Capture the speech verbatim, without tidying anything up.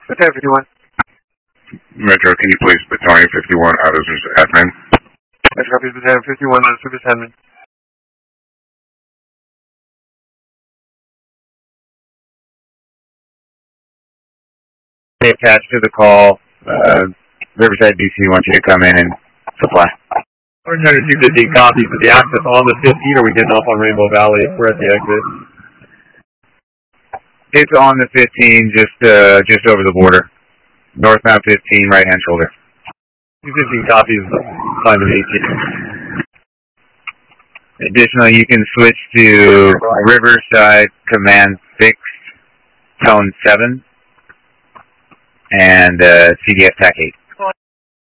Battalion fifty-one. Metro, can you place Battalion fifty-one out of service admin? Metro copies Battalion fifty-one out of service admin. Attached to the call, uh, Riverside D C wants you to come in and supply. We're trying to do fifteen copies, but the access on the fifteen, or we getting off on Rainbow Valley? We're at the exit. It's on the fifteen, just uh, just over the border. Northbound fifteen, right hand shoulder. fifteen copies, Simon eighteen. Additionally, you can switch to Riverside Command six, Tone seven, and uh, C D F T A C eight.